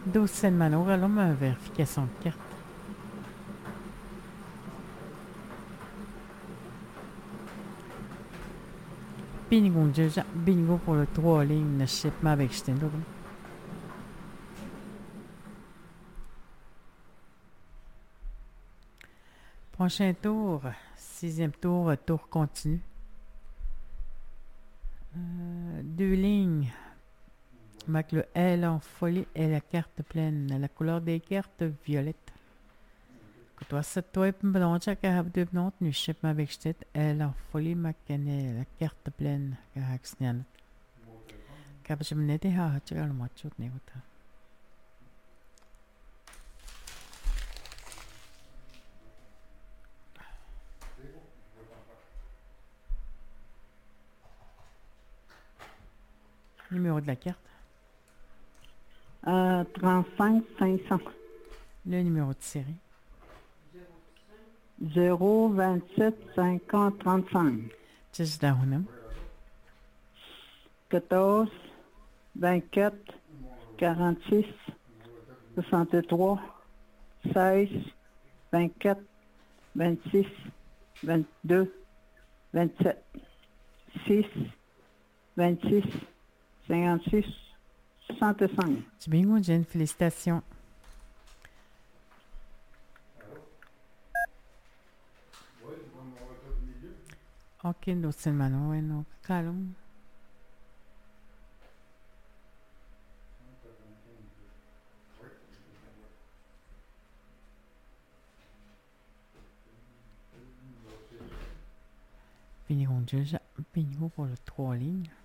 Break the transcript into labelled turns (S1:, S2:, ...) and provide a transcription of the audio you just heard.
S1: 12 Manor, allons vérification de carte. Bingo, déjà, bingo pour le 3 lignes, le shipment avec Stendo. Prochain tour, 6e tour, tour continu. 2 lignes. Avec le L en folie et la carte pleine. La couleur des cartes, violette. Que toi, c'est toi, et bon, chaque a deux notes, nous shipment avec Stendo. L en folie, la carte pleine. Kahaksnian. Kapjamnete, ha, tu as le macho, négoта. Numéro de la carte.
S2: 35 500.
S1: Le numéro de série.
S2: 0 27 50 35.
S1: Just down.
S2: 14 24 46 63 16 24 26 22 27 6 26 56 65.
S1: Du bingo, Jen, félicitations. Ok, d'autres Manor, ouais, non, calme. Bingo, déjà, bingo pour le 3 lignes.